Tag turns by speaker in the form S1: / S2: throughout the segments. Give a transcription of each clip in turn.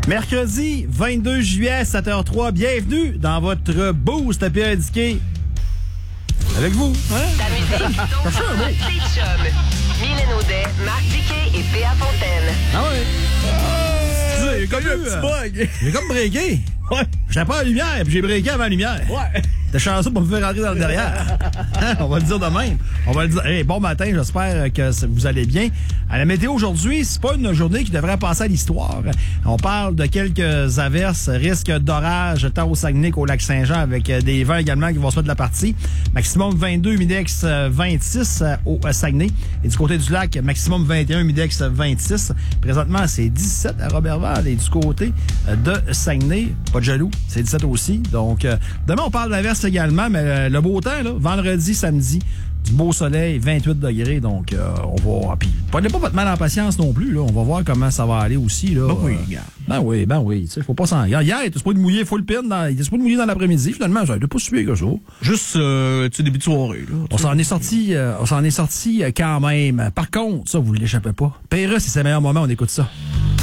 S1: Mercredi 22 juillet, 7h03. Bienvenue dans votre boost périodique. Avec vous, hein?
S2: La musique tourne sur tes chums. Mylène Audet, Marc Diquet et P.A. Fontaine.
S1: Ah ouais? J'ai comme un petit bug. J'ai comme breaké. Ouais. J'étais pas à la lumière, puis j'ai breaké avant la lumière. Ouais. T'es chanceux pour me faire rentrer dans le derrière. On va le dire de même. On va le dire. Hey, bon matin, j'espère que vous allez bien. À la météo aujourd'hui, c'est pas une journée qui devrait passer à l'histoire. On parle de quelques averses, risque d'orage tant au Saguenay qu'au lac Saint-Jean, avec des vents également qui vont se faire de la partie. Maximum 22, humidex 26 au Saguenay. Et du côté du lac, maximum 21, humidex 26. Présentement, c'est 17 à Robertval et du côté de Saguenay. Pas de jaloux, c'est 17 aussi. Donc, demain, on parle d'averses également, mais le beau temps, là, vendredi, samedi, du beau soleil, 28 degrés, donc on va... Puis, prenez pas votre mal en patience non plus, là. On va voir comment ça va aller aussi, là. Ben oui, tu sais, faut pas s'en... Hier, il était supposé de mouiller full pin, il était supposé de mouiller dans l'après-midi, finalement, ça n'était pas super que ça.
S3: Juste, tu sais, début de soirée, là.
S1: On s'en est sorti quand même. Par contre, ça, vous ne l'échappez pas. Pérus, c'est ses meilleurs moments, on écoute ça.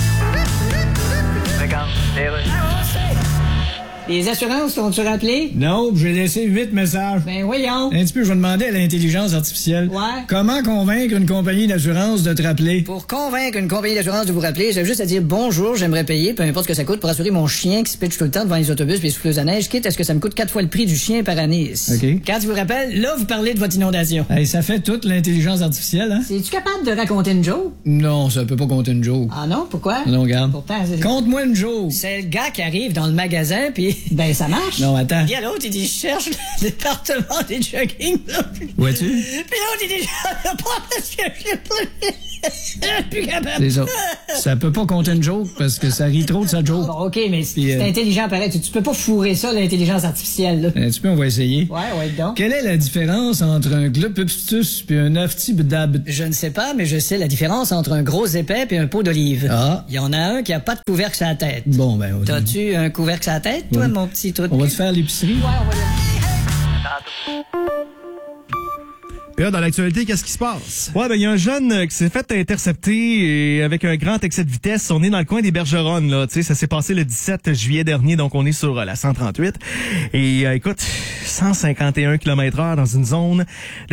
S4: Les assurances, t'ont-tu rappelé?
S5: Non, j'ai laissé 8 messages.
S4: Ben voyons.
S5: Un petit peu, je vais demander à l'intelligence artificielle.
S4: Ouais.
S5: Comment convaincre une compagnie d'assurance de te rappeler?
S4: Pour convaincre une compagnie d'assurance de vous rappeler, j'ai juste à dire bonjour, j'aimerais payer, peu importe ce que ça coûte, pour assurer mon chien qui se pitche tout le temps devant les autobus puis les souffleuses à neige, quitte à ce que ça me coûte 4 fois le prix du chien par année.
S5: OK.
S4: Quand tu vous rappelles, là, vous parlez de votre inondation.
S5: Hey, ça fait toute l'intelligence artificielle, hein?
S4: Es-tu capable de raconter une joke?
S5: Non, ça peut pas compter une joke.
S4: Ah non, pourquoi?
S5: Non, regarde.
S4: Pourtant,
S5: Conte-moi une joke.
S4: c'est le gars qui arrive dans le magasin, puis ben ça marche.
S5: Non, attends.
S4: Puis l'autre, il dit, je cherche le département des jogging.
S5: Vois-tu?
S4: Puis l'autre, il dit, je pas parce que je plus capable.
S5: C'est ça. Ça peut pas compter une joke parce que ça rit trop de sa joke.
S4: Bon, OK, mais c'est intelligent pareil. Tu peux pas fourrer ça, l'intelligence artificielle, là.
S5: Un petit peu, on va essayer.
S4: Ouais, donc.
S5: Quelle est la différence entre un glupustus puis un aftibdab?
S4: Je ne sais pas, mais je sais la différence entre un gros épais et un pot d'olive.
S5: Ah.
S4: Il y en a un qui a pas de couvercle sur la tête.
S5: Bon, ben...
S4: T'as-tu un couvercle sur la tête, toi,
S5: Ouais.
S4: mon petit truc?
S5: On va te faire l'épicerie?
S4: Ouais, on va le...
S1: Puis là, dans l'actualité, qu'est-ce qui se passe?
S3: Ouais, ben, il y a un jeune qui s'est fait intercepter et avec un grand excès de vitesse. On est dans le coin des Bergeronnes, là. Tu sais, ça s'est passé le 17 juillet dernier, donc on est sur la 138. Et écoute, 151 km/h dans une zone de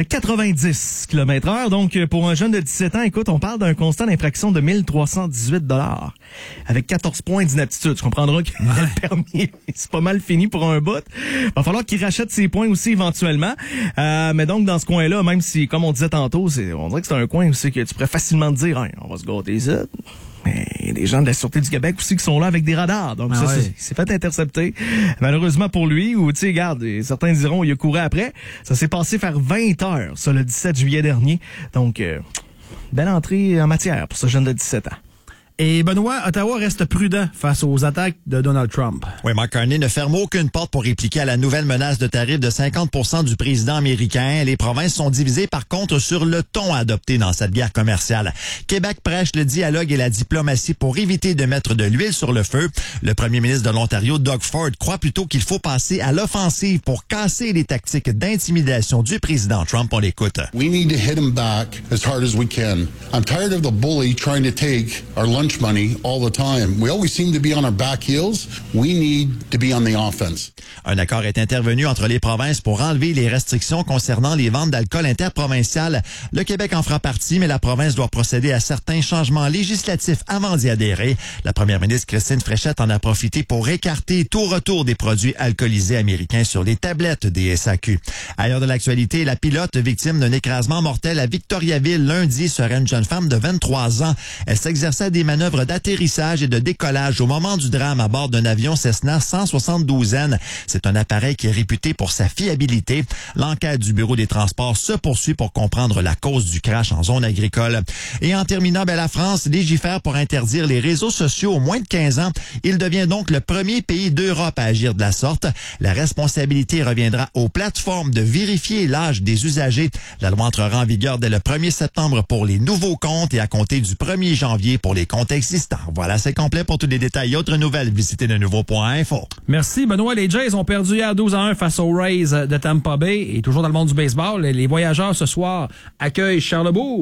S3: 90 km/h. Donc, pour un jeune de 17 ans, écoute, on parle d'un constat d'infraction de 1318 $. Avec 14 points d'inaptitude. Tu comprendras que le permis, c'est pas mal fini pour un bout. Va falloir qu'il rachète ses points aussi éventuellement. Mais donc, dans ce coin-là, même si, comme on disait tantôt, on dirait que c'est un coin aussi que tu pourrais facilement te dire, hein, on va se gâter ça. Mais il y a des gens de la Sûreté du Québec aussi qui sont là avec des radars. Donc ça, il s'est fait intercepter. Malheureusement pour lui, ou tu sais, regarde, certains diront il a couru après. Ça s'est passé vers 20 heures, ça, le 17 juillet dernier. Donc, belle entrée en matière pour ce jeune de 17 ans.
S1: Et Benoît, Ottawa reste prudent face aux attaques de Donald Trump.
S6: Oui, Mark Carney ne ferme aucune porte pour répliquer à la nouvelle menace de tarif de 50% du président américain. Les provinces sont divisées, par contre, sur le ton adopté dans cette guerre commerciale. Québec prêche le dialogue et la diplomatie pour éviter de mettre de l'huile sur le feu. Le premier ministre de l'Ontario, Doug Ford, croit plutôt qu'il faut passer à l'offensive pour casser les tactiques d'intimidation du président Trump. On l'écoute.
S7: We need to hit him back as hard as we can. I'm tired of the bully trying to take our lunch money all the time. We always seem to be on our back heels. We need to be on the offense.
S6: Un accord est intervenu entre les provinces pour enlever les restrictions concernant les ventes d'alcool interprovinciales. Le Québec en fera partie, mais la province doit procéder à certains changements législatifs avant d'y adhérer. La première ministre Christine Fréchette en a profité pour écarter tout retour des produits alcoolisés américains sur les tablettes des SAQ. Ailleurs de l'actualité, la pilote victime d'un écrasement mortel à Victoriaville lundi serait une jeune femme de 23 ans. Elle s'exerçait à des manœuvres d'atterrissage et de décollage au moment du drame à bord d'un avion Cessna 172N. C'est un appareil qui est réputé pour sa fiabilité. L'enquête du Bureau des transports se poursuit pour comprendre la cause du crash en zone agricole. Et en terminant, la France légifère pour interdire les réseaux sociaux aux moins de 15 ans. Il devient donc le premier pays d'Europe à agir de la sorte. La responsabilité reviendra aux plateformes de vérifier l'âge des usagers. La loi entrera en vigueur dès le 1er septembre pour les nouveaux comptes et à compter du 1er janvier pour les comptes existants. Voilà, c'est complet. Pour tous les détails et autres nouvelles, visitez le nouveau.info.
S1: Merci, Benoît. Les Jays ont perdu hier 12-1 face aux Rays de Tampa Bay. Et toujours dans le monde du baseball, les Voyageurs ce soir accueillent Charlebourg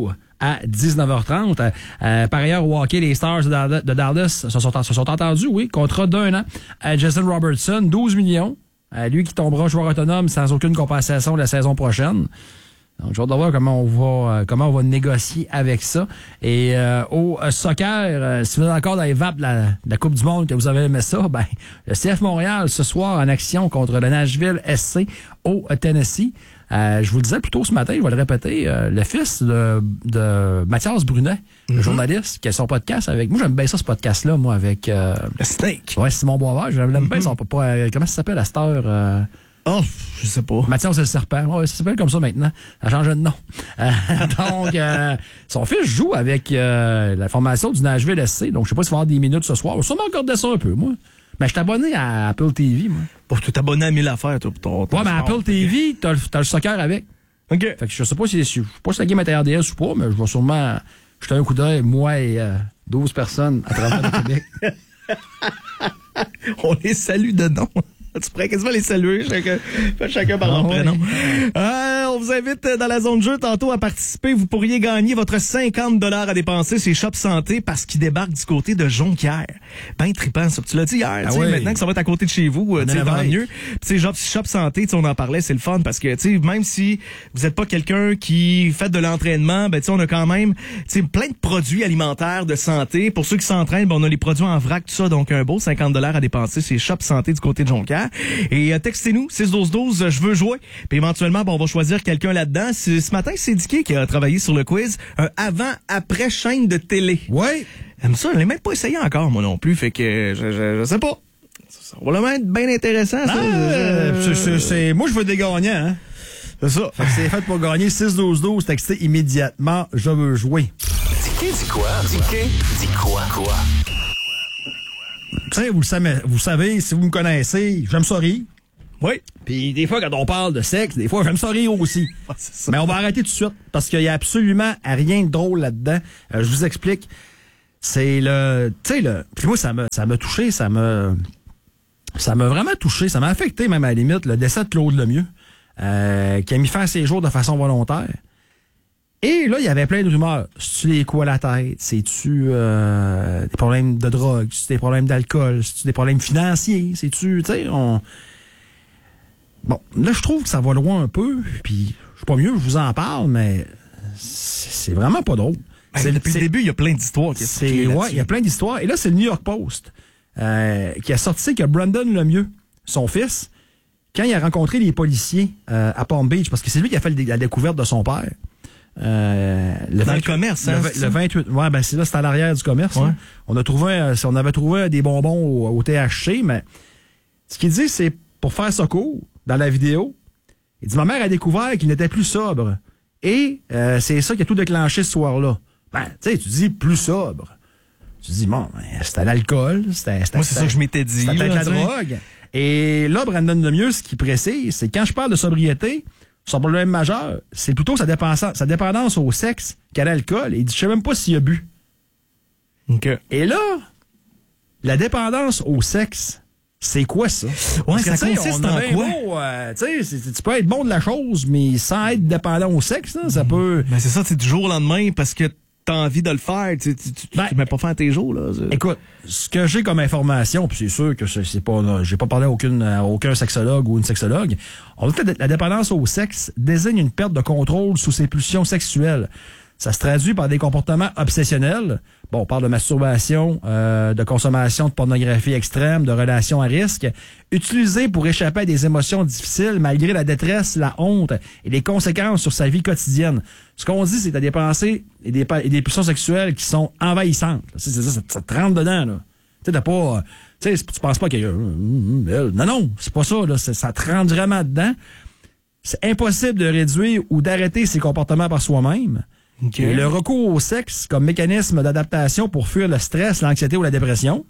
S1: à 19h30. Par ailleurs, au hockey, les Stars de Dallas se sont entendus, oui, contrat d'1 an. Jason Robertson, 12 millions. Lui qui tombera joueur autonome sans aucune compensation la saison prochaine. Donc, j'ai hâte de voir comment on va négocier avec ça. Et au soccer, si vous êtes encore dans les vapes de la Coupe du Monde, que vous avez aimé ça, ben le CF Montréal, ce soir, en action contre le Nashville SC au Tennessee. Je vous le disais plus tôt ce matin, je vais le répéter, le fils de Mathias Brunet, le journaliste, qui a son podcast avec... Moi, j'aime bien ça, ce podcast-là, moi, avec... le
S3: Snake.
S1: Ouais, Simon Boisvert. J'aime bien son papa. Comment ça s'appelle, à cette heure?
S3: Oh, je sais pas.
S1: Mathias le Serpent. Ouais, ça s'appelle comme ça maintenant. Ça a changé de nom. Donc, son fils joue avec la formation du Nashville SC. Donc, je sais pas s'il va avoir des minutes ce soir. Ça m'a regardé ça un peu, moi. Mais je suis abonné à Apple TV, moi.
S3: Pour tout t'abonner à 1000 affaires, toi, pour ton
S1: ouais, mais Apple TV, t'as le soccer avec.
S3: OK.
S1: Fait que je sais pas si la game est RDS ou pas, mais je vais sûrement jeter un coup d'œil, moi et 12 personnes à travers le Québec.
S3: On les salue de nom. Tu pourrais quasiment les saluer, chacun par leur prénom. On vous invite dans la zone jeu tantôt à participer. Vous pourriez gagner votre 50 $ à dépenser chez Shop Santé parce qu'ils débarquent du côté de Jonquière. Ben trippant, ça. Tu l'as dit hier. Oui. Maintenant que ça va être à côté de chez vous, tant mieux. Puis Shop Santé, on en parlait, c'est le fun parce que même si vous n'êtes pas quelqu'un qui fait de l'entraînement, ben on a quand même plein de produits alimentaires de santé. Pour ceux qui s'entraînent, on a les produits en vrac, tout ça. Donc un beau 50 $ à dépenser chez Shop Santé du côté de Jonquière. Et textez-nous, 612-12, je veux jouer. Puis éventuellement, on va choisir quelqu'un là-dedans. Ce matin, c'est Dicky qui a travaillé sur le quiz. Un avant-après chaîne de télé.
S1: Oui.
S3: Ça, je l'ai même pas essayé encore, moi non plus. Fait que je sais pas. Ça va vraiment être bien intéressant, ça.
S1: Moi, je veux des gagnants, hein.
S3: C'est ça.
S1: Fait que c'est fait pour gagner 612-12. Textez immédiatement, je veux jouer.
S8: Dicky dit quoi? Dicky dit quoi?
S1: Tu sais, vous savez, si vous me connaissez, j'aime ça rire.
S3: Oui.
S1: Puis des fois, quand on parle de sexe, des fois, j'aime ça rire aussi. Mais on va arrêter tout de suite, parce qu'il y a absolument rien de drôle là-dedans. Je vous explique. C'est puis moi, ça m'a touché, ça m'a vraiment touché, ça m'a affecté même à la limite, le décès de Claude Lemieux, qui a mis fin à ses jours de façon volontaire. Et là, il y avait plein de rumeurs. C'est-tu les coups à la tête? C'est-tu des problèmes de drogue? C'est-tu des problèmes d'alcool? C'est-tu des problèmes financiers? C'est-tu, Bon, là, je trouve que ça va loin un peu. Puis, je sais pas mieux, je vous en parle, mais c'est vraiment pas drôle.
S3: Depuis le début, il y a plein d'histoires.
S1: Il y a plein d'histoires. Et là, c'est le New York Post qui a sorti que Brandon Lemieux, son fils, quand il a rencontré les policiers à Palm Beach, parce que c'est lui qui a fait la découverte de son père,
S3: dans le commerce, hein?
S1: Le 28. Ouais, ben c'est à l'arrière du commerce.
S3: Ouais.
S1: Hein. On avait trouvé des bonbons au THC, mais ce qu'il dit, c'est pour faire ça court, dans la vidéo, il dit, ma mère a découvert qu'il n'était plus sobre. Et c'est ça qui a tout déclenché ce soir-là. Ben, tu sais, tu dis plus sobre. Tu dis, bon, c'était l'alcool,
S3: moi, c'est ça que je m'étais dit.
S1: C'était peut-être la drogue. Et là, Brandon Lemieux, ce qu'il précise, c'est quand je parle de sobriété, son problème majeur, c'est plutôt sa dépendance au sexe qu'à l'alcool. Il dit, je sais même pas s'il a bu.
S3: Okay.
S1: Et là, la dépendance au sexe, c'est quoi ça?
S3: Ouais, ça consiste en quoi?
S1: Tu peux être bon de la chose, mais sans être dépendant au sexe, là, ça peut...
S3: Ben c'est ça, c'est du jour au lendemain, parce que t'as envie de le faire, tu mets pas fin à tes jours, là.
S1: Écoute, ce que j'ai comme information, puis c'est sûr que c'est pas, j'ai pas parlé à aucun sexologue ou une sexologue, on dit que la dépendance au sexe désigne une perte de contrôle sous ses pulsions sexuelles. Ça se traduit par des comportements obsessionnels. Bon, on parle de masturbation, de consommation de pornographie extrême, de relations à risque, utilisées pour échapper à des émotions difficiles malgré la détresse, la honte et les conséquences sur sa vie quotidienne. Ce qu'on dit, c'est que t'as des pensées et des pulsions sexuelles qui sont envahissantes. C'est ça, ça te rentre dedans, là. Tu sais, t'as pas... Tu sais, tu penses pas qu'il y a... Non, c'est pas ça, là. Ça te rentre vraiment dedans. C'est impossible de réduire ou d'arrêter ces comportements par soi-même. Okay. Et le recours au sexe comme mécanisme d'adaptation pour fuir le stress, l'anxiété ou la dépression.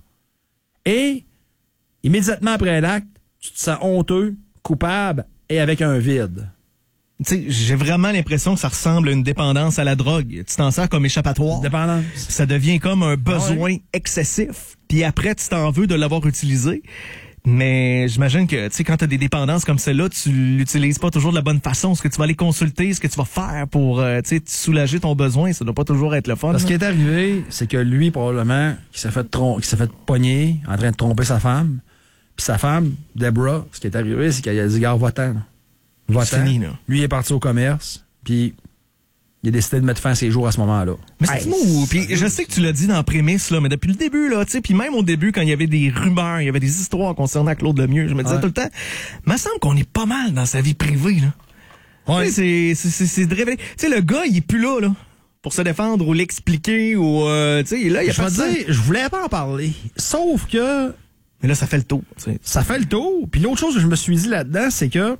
S1: Et immédiatement après l'acte, tu te sens honteux, coupable et avec un vide.
S3: Tu sais, j'ai vraiment l'impression que ça ressemble à une dépendance à la drogue. Tu t'en sers comme échappatoire.
S1: Dépendance.
S3: Ça devient comme un besoin excessif. Puis après, tu t'en veux de l'avoir utilisé. Mais j'imagine que, tu sais, quand t'as des dépendances comme celle-là, tu l'utilises pas toujours de la bonne façon. Ce que tu vas aller consulter, ce que tu vas faire pour, tu sais, soulager ton besoin, ça doit pas toujours être le fun.
S1: Ce qui est arrivé, c'est que lui, probablement, qui s'est fait pogner en train de tromper sa femme. Puis sa femme, Deborah, ce qui est arrivé, c'est qu'elle a dit, gars, va-t'en.
S3: C'est fini, là.
S1: Lui, il est parti au commerce, puis il a décidé de mettre fin à ses jours à ce moment-là.
S3: Mais c'est mou. Puis je sais que tu l'as dit dans la prémisse, là, mais depuis le début, là, tu sais, puis même au début, quand il y avait des rumeurs, il y avait des histoires concernant Claude Lemieux, je me disais tout le temps, il me semble qu'on est pas mal dans sa vie privée, là. Ouais. Tu sais, c'est de révéler. Tu sais, le gars, il est plus là, pour se défendre ou l'expliquer ou, tu sais, là, il y a pas de ça.
S1: Je voulais pas en parler. Sauf que.
S3: Mais là, ça fait le tour. T'sais.
S1: Ça fait le tour. Puis l'autre chose que je me suis dit là-dedans, c'est que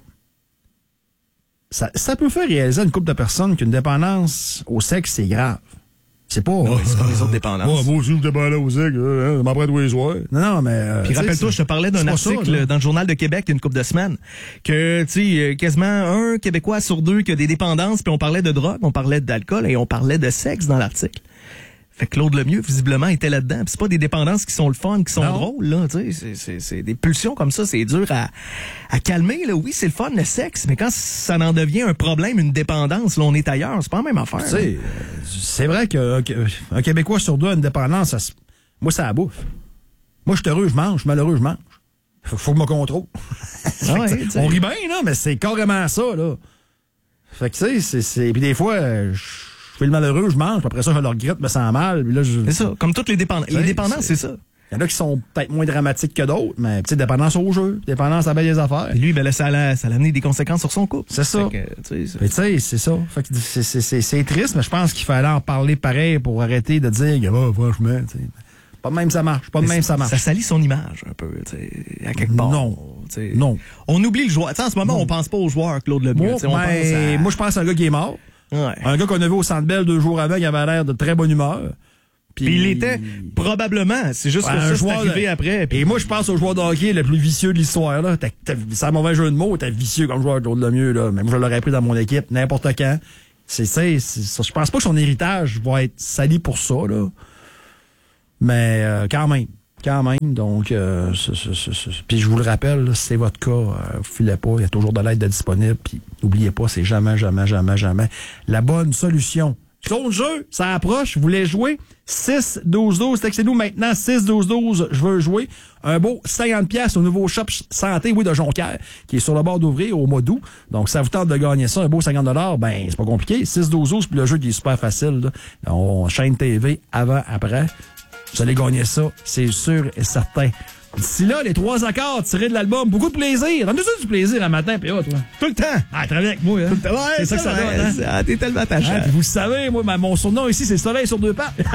S1: ça peut faire réaliser à une couple de personnes qu'une dépendance au sexe, c'est grave. C'est pas...
S3: c'est pas les autres dépendances.
S1: Moi aussi, je dépendais au sexe, je m'en prends tous les soirs. Non, mais...
S3: Puis rappelle-toi, je te parlais d'un article dans le Journal de Québec il y a une couple de semaines, que, tu sais, quasiment un Québécois sur deux qui a des dépendances, puis on parlait de drogue, on parlait d'alcool et on parlait de sexe dans l'article. Fait que Claude Lemieux, visiblement, était là-dedans. Puis c'est pas des dépendances qui sont le fun, qui sont drôles, là. Tu sais, c'est des pulsions comme ça, c'est dur à calmer, là. Oui, c'est le fun, le sexe, mais quand ça en devient un problème, une dépendance, là, on est ailleurs. C'est pas la même affaire. Tu sais,
S1: c'est vrai qu'un Québécois sur deux a une dépendance, moi, ça la bouffe. Moi, je suis heureux, je mange. Je suis malheureux, je mange. Faut que je me contrôle. On rit bien, là, mais c'est carrément ça, là. Fait que, tu sais, c'est... Puis des fois, je fais le malheureux, je mange, puis après ça, je le regrette, me sens mal. Puis là,
S3: c'est ça, comme toutes les dépendances. Les dépendances, c'est ça.
S1: Il y en a qui sont peut-être moins dramatiques que d'autres, mais petite dépendance au jeu, dépendance à bien des affaires.
S3: Puis lui, ben là, ça l'a amené des conséquences sur son couple.
S1: C'est ça. Tu sais, c'est ça. Fait que c'est triste, mais je pense qu'il fallait en parler pareil pour arrêter de dire, franchement, tu sais. Pas de même ça marche. Pas de même ça marche.
S3: Ça salit son image un peu, tu sais, à quelque part.
S1: Non.
S3: On oublie le joueur. Tu sais, en ce moment, on pense pas au joueur, Claude Lemieux.
S1: Moi, je pense à un gars qui est mort.
S3: Ouais.
S1: Un gars qu'on a vu au Centre Bell 2 jours avant, il avait l'air de très bonne humeur.
S3: Puis il était probablement. C'est juste que ça, c'est arrivé après.
S1: Et moi, je pense au joueur de hockey le plus vicieux de l'histoire. Là. C'est un mauvais jeu de mots, t'es vicieux comme joueur de Claude Lemieux. Là. Même je l'aurais pris dans mon équipe, n'importe quand. Je pense pas que son héritage va être sali pour ça. Là. Mais quand même. Donc, puis je vous le rappelle, là, si c'est votre cas, vous filez pas, il y a toujours de l'aide disponible. Puis n'oubliez pas, c'est jamais la bonne solution. Son jeu, ça approche, vous voulez jouer? 6-12-12, textez-nous maintenant, 6-12-12, je veux jouer. Un beau 50$ au nouveau shop santé, de Jonquière, qui est sur le bord d'ouvrir au mois d'août. Donc, ça vous tente de gagner ça, un beau 50$, ben, c'est pas compliqué. 6-12-12, puis le jeu qui est super facile, là. On chaîne TV, avant, après. Vous allez gagner ça, c'est sûr et certain. D'ici là, les 3 accords tirés de l'album, beaucoup de plaisir. Donne-nous ça du plaisir un matin, puis toi.
S3: Tout le temps.
S1: Travaille avec moi, hein.
S3: Ouais, c'est ça que ça donne, hein. T'es tellement attachant.
S1: Vous le savez, moi, mon surnom ici, c'est Soleil sur 2 pattes.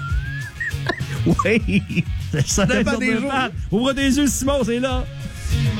S3: Oui.
S1: Soleil sur 2 pattes. Ouvre tes yeux, Simon, c'est là.